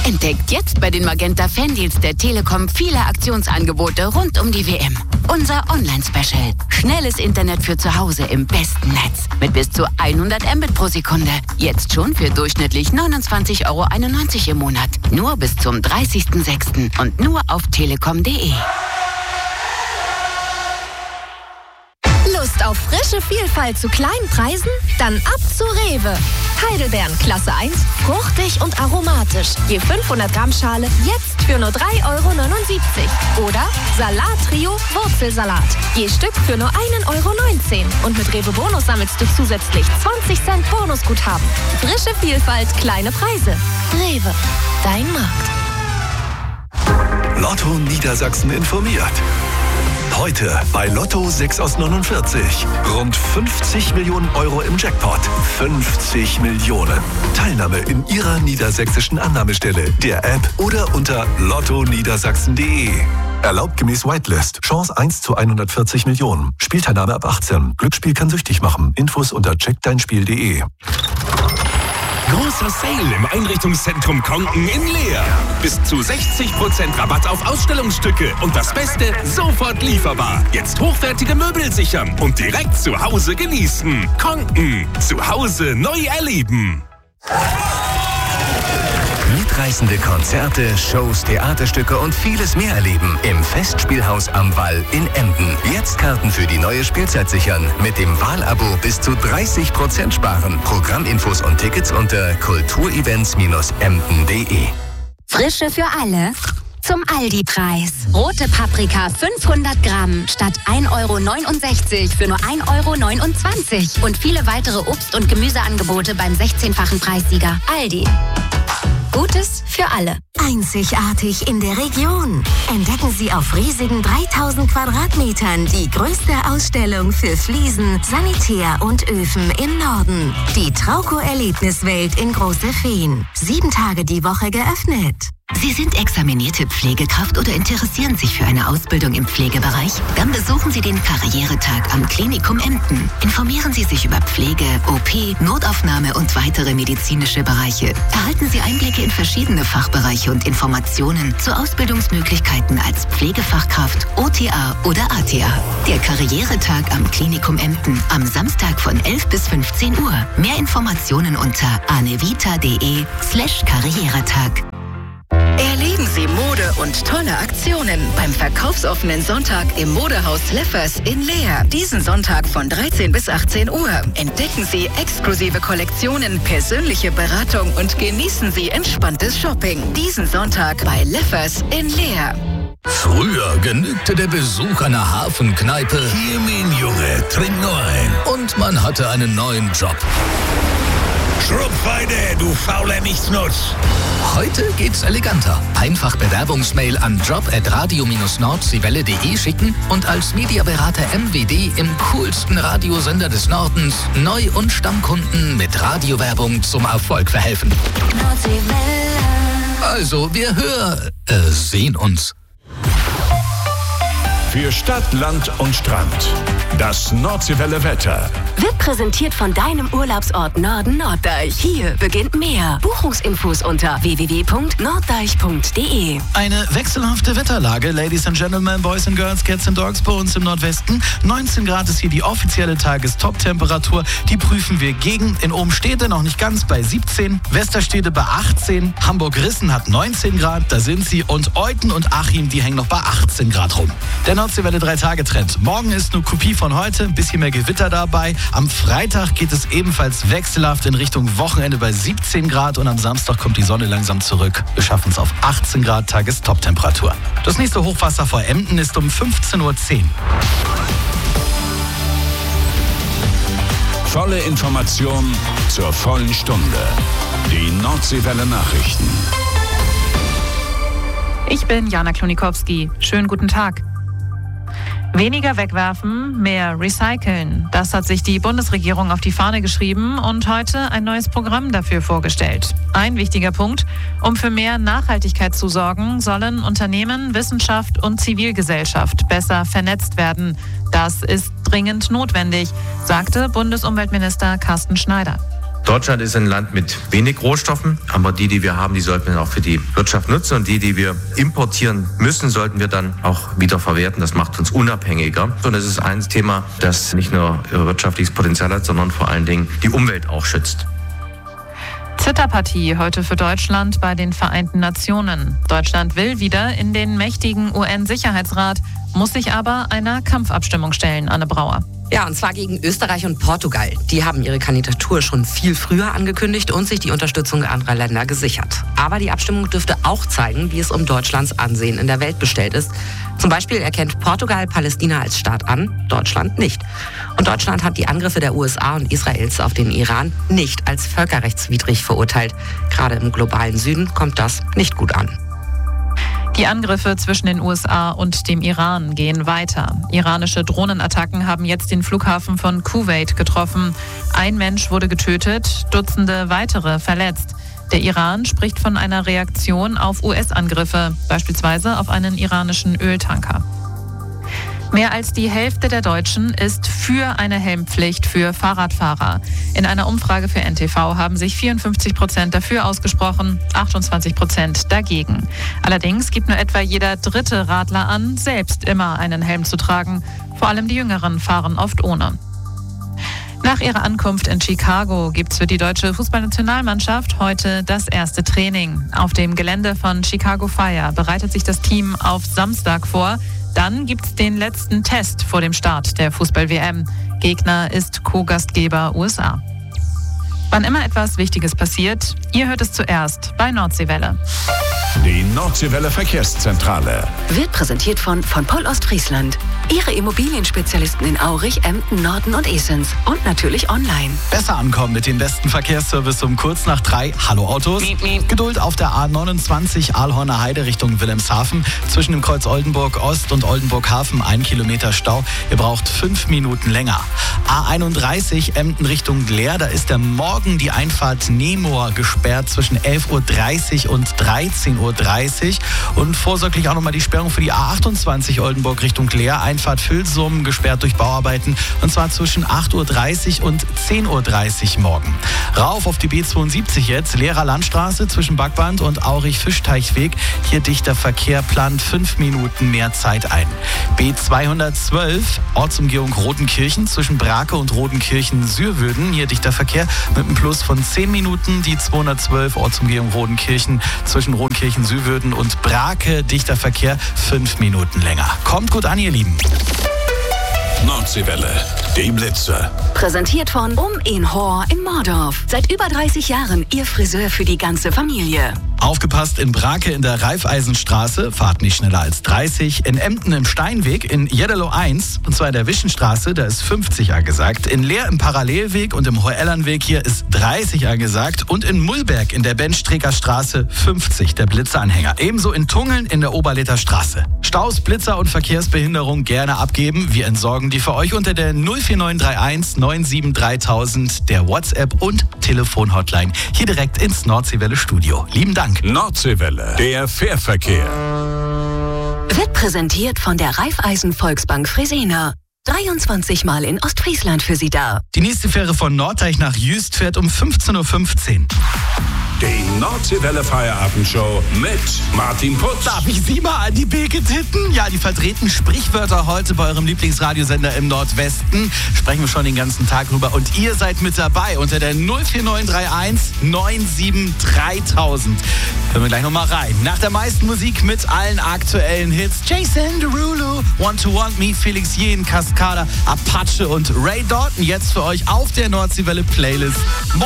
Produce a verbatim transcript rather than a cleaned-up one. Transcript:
Entdeckt jetzt bei den Magenta Fandeals der Telekom viele Aktionsangebote rund um die W M. Unser Online-Special. Schnelles Internet für zu Hause im besten Netz. Mit bis zu hundert Mbit pro Sekunde. Jetzt schon für durchschnittlich neunundzwanzig Euro einundneunzig im Monat. Nur bis zum dreißigsten sechsten und nur auf telekom punkt de. Lust auf frische Vielfalt zu kleinen Preisen? Dann ab zu Rewe. Heidelbeeren Klasse eins, fruchtig und aromatisch. Je fünfhundert Gramm Schale jetzt für nur drei Euro neunundsiebzig. Oder Salat-Trio Wurzelsalat. Je Stück für nur ein Euro neunzehn. Und mit Rewe Bonus sammelst du zusätzlich zwanzig Cent Bonusguthaben. Frische Vielfalt, kleine Preise. Rewe, dein Markt. Lotto Niedersachsen informiert. Heute bei Lotto sechs aus neunundvierzig. Rund fünfzig Millionen Euro im Jackpot. fünfzig Millionen. Teilnahme in Ihrer niedersächsischen Annahmestelle, der App oder unter lotto niedersachsen punkt de. Erlaubt gemäß Whitelist. Chance eins zu hundertvierzig Millionen. Spielteilnahme ab achtzehn. Glücksspiel kann süchtig machen. Infos unter check dein spiel punkt de. Großer Sale im Einrichtungszentrum Konken in Leer. Bis zu sechzig Prozent Rabatt auf Ausstellungsstücke. Und das Beste, sofort lieferbar. Jetzt hochwertige Möbel sichern und direkt zu Hause genießen. Konken, zu Hause neu erleben. Mitreißende Konzerte, Shows, Theaterstücke und vieles mehr erleben im Festspielhaus am Wall in Emden. Jetzt Karten für die neue Spielzeit sichern. Mit dem Wahlabo bis zu dreißig Prozent sparen. Programminfos und Tickets unter kulturevents Bindestrich emden punkt de. Frische für alle zum Aldi-Preis. Rote Paprika fünfhundert Gramm statt ein Euro neunundsechzig für nur ein Euro neunundzwanzig. Und viele weitere Obst- und Gemüseangebote beim sechzehnfachen Preissieger. Aldi. Gutes für alle. Einzigartig in der Region. Entdecken Sie auf riesigen dreitausend Quadratmetern die größte Ausstellung für Fliesen, Sanitär und Öfen im Norden. Die Trauco-Erlebniswelt in Große Feen. Sieben Tage die Woche geöffnet. Sie sind examinierte Pflegekraft oder interessieren sich für eine Ausbildung im Pflegebereich? Dann besuchen Sie den Karrieretag am Klinikum Emden. Informieren Sie sich über Pflege, O P, Notaufnahme und weitere medizinische Bereiche. Erhalten Sie Einblicke in verschiedene Fachbereiche und Informationen zu Ausbildungsmöglichkeiten als Pflegefachkraft, O T A oder A T A. Der Karrieretag am Klinikum Emden am Samstag von elf bis fünfzehn Uhr. Mehr Informationen unter anevita.de slash Karrieretag. Erleben Sie Mode und tolle Aktionen beim verkaufsoffenen Sonntag im Modehaus Leffers in Leer. Diesen Sonntag von dreizehn bis achtzehn Uhr. Entdecken Sie exklusive Kollektionen, persönliche Beratung und genießen Sie entspanntes Shopping. Diesen Sonntag bei Leffers in Leer. Früher genügte der Besuch einer Hafenkneipe. Hier, mein Junge, trink nur ein. Und man hatte einen neuen Job. Schrupfweide, du fauler Nichtsnutz. Heute geht's eleganter. Einfach Bewerbungsmail an job at radio Bindestrich nordseewelle punkt de schicken und als Mediaberater M W D im coolsten Radiosender des Nordens Neu- und Stammkunden mit Radiowerbung zum Erfolg verhelfen. Also, wir hören, äh, sehen uns. Für Stadt, Land und Strand. Das Nordseewelle Wetter. Wird präsentiert von deinem Urlaubsort Norden Norddeich. Hier beginnt mehr. Buchungsinfos unter w w w punkt norddeich punkt de. Eine wechselhafte Wetterlage, Ladies and Gentlemen, Boys and Girls, Cats and Dogs bei uns im Nordwesten. neunzehn Grad ist hier die offizielle Tagestop-Temperatur. Die prüfen wir gegen. In Obenstede noch nicht ganz bei siebzehn. Westerstede bei achtzehn. Hamburg-Rissen hat neunzehn Grad, da sind sie. Und Euten und Achim, die hängen noch bei achtzehn Grad rum. Der Nordseewelle drei Tage Trend. Morgen ist eine Kopie von heute, ein bisschen mehr Gewitter dabei. Am Freitag geht es ebenfalls wechselhaft in Richtung Wochenende bei siebzehn Grad und am Samstag kommt die Sonne langsam zurück. Wir schaffen es auf achtzehn Grad Tagestop-Temperatur. Das nächste Hochwasser vor Emden ist um fünfzehn Uhr zehn. Volle Information zur vollen Stunde. Die Nordseewelle Nachrichten. Ich bin Jana Klonikowski. Schönen guten Tag. Weniger wegwerfen, mehr recyceln. Das hat sich die Bundesregierung auf die Fahne geschrieben und heute ein neues Programm dafür vorgestellt. Ein wichtiger Punkt: Um für mehr Nachhaltigkeit zu sorgen, sollen Unternehmen, Wissenschaft und Zivilgesellschaft besser vernetzt werden. Das ist dringend notwendig, sagte Bundesumweltminister Carsten Schneider. Deutschland ist ein Land mit wenig Rohstoffen, aber die, die wir haben, die sollten wir auch für die Wirtschaft nutzen und die, die wir importieren müssen, sollten wir dann auch wieder verwerten. Das macht uns unabhängiger. Und es ist ein Thema, das nicht nur wirtschaftliches Potenzial hat, sondern vor allen Dingen die Umwelt auch schützt. Zitterpartie heute für Deutschland bei den Vereinten Nationen. Deutschland will wieder in den mächtigen U N-Sicherheitsrat, muss sich aber einer Kampfabstimmung stellen, Anne Brauer. Ja, und zwar gegen Österreich und Portugal. Die haben ihre Kandidatur schon viel früher angekündigt und sich die Unterstützung anderer Länder gesichert. Aber die Abstimmung dürfte auch zeigen, wie es um Deutschlands Ansehen in der Welt bestellt ist. Zum Beispiel erkennt Portugal Palästina als Staat an, Deutschland nicht. Und Deutschland hat die Angriffe der U S A und Israels auf den Iran nicht als völkerrechtswidrig verurteilt. Gerade im globalen Süden kommt das nicht gut an. Die Angriffe zwischen den U S A und dem Iran gehen weiter. Iranische Drohnenattacken haben jetzt den Flughafen von Kuwait getroffen. Ein Mensch wurde getötet, Dutzende weitere verletzt. Der Iran spricht von einer Reaktion auf U S-Angriffe, beispielsweise auf einen iranischen Öltanker. Mehr als die Hälfte der Deutschen ist für eine Helmpflicht für Fahrradfahrer. In einer Umfrage für N T V haben sich vierundfünfzig Prozent dafür ausgesprochen, achtundzwanzig Prozent dagegen. Allerdings gibt nur etwa jeder dritte Radler an, selbst immer einen Helm zu tragen. Vor allem die Jüngeren fahren oft ohne. Nach ihrer Ankunft in Chicago gibt es für die deutsche Fußballnationalmannschaft heute das erste Training. Auf dem Gelände von Chicago Fire bereitet sich das Team auf Samstag vor. Dann gibt es den letzten Test vor dem Start der Fußball-W M. Gegner ist Co-Gastgeber U S A. Wann immer etwas Wichtiges passiert, ihr hört es zuerst bei Nordseewelle. Die Nordseewelle Verkehrszentrale Wird präsentiert von von Poll Ostfriesland. Ihre Immobilienspezialisten in Aurich, Emden, Norden und Esens. Und natürlich online. Besser ankommen mit dem besten Verkehrsservice um kurz nach drei. Hallo Autos. Miep, miep. Geduld auf der A neunundzwanzig Aalhorner Heide Richtung Wilhelmshaven. Zwischen dem Kreuz Oldenburg Ost und Oldenburg Hafen ein Kilometer Stau. Ihr braucht fünf Minuten länger. A einunddreißig Emden Richtung Leer. Da ist der Morgen die Einfahrt Nemor gesperrt zwischen elf Uhr dreißig und dreizehn Uhr dreißig. Und vorsorglich auch nochmal die Sperrung für die A achtundzwanzig Oldenburg Richtung Leer. Einfahrt Filsum gesperrt durch Bauarbeiten und zwar zwischen acht Uhr dreißig und zehn Uhr dreißig morgen. Rauf auf die B zweiundsiebzig jetzt, Leerer Landstraße zwischen Backband und Aurich-Fischteichweg. Hier dichter Verkehr, plant fünf Minuten mehr Zeit ein. B zweihundertzwölf, Ortsumgehung Rodenkirchen zwischen Brake und Rodenkirchen-Sürwürden. Hier dichter Verkehr mit einem Plus von zehn Minuten. Die zweihundertzwölf, Ortsumgehung Rodenkirchen zwischen Rodenkirchen-Sürwürden und Brake, dichter Verkehr, fünf Minuten länger. Kommt gut an, ihr Lieben. Nordseewelle, die Blitze. Präsentiert von Um in Hor in Mordorf. Seit über dreißig Jahren Ihr Friseur für die ganze Familie. Aufgepasst in Brake in der Raiffeisenstraße, fahrt nicht schneller als dreißig. In Emden im Steinweg, in Jeddelo eins, und zwar in der Wischenstraße, da ist fünfzig angesagt. In Leer im Parallelweg und im Hoellernweg hier ist dreißig angesagt. Und in Mullberg in der Benstreker Straße fünfzig, der Blitzeranhänger. Ebenso in Tungeln in der Oberleter Straße. Staus, Blitzer und Verkehrsbehinderung gerne abgeben. Wir entsorgen die für euch unter der null vier neun drei eins neun sieben dreitausend, der WhatsApp- und Telefon-Hotline. Hier direkt ins Nordseewelle Studio. Lieben Dank. Nordseewelle, der Fährverkehr. Wird präsentiert von der Raiffeisen Volksbank Fresenier. dreiundzwanzig Mal in Ostfriesland für Sie da. Die nächste Fähre von Norddeich nach Jüst fährt um fünfzehn Uhr fünfzehn. Die Nordseewelle Feierabendshow mit Martin Putz. Darf ich Sie mal an die Beke titten? Ja, die vertreten Sprichwörter heute bei eurem Lieblingsradiosender im Nordwesten. Sprechen wir schon den ganzen Tag drüber. Und ihr seid mit dabei unter der null vier neun drei eins neun sieben dreitausend. Hören wir gleich nochmal rein. Nach der meisten Musik mit allen aktuellen Hits. Jason Derulo, Want to Want Me, Felix Jähn, Cascada, Apache und Ray Dalton. Jetzt für euch auf der Nordseewelle Playlist.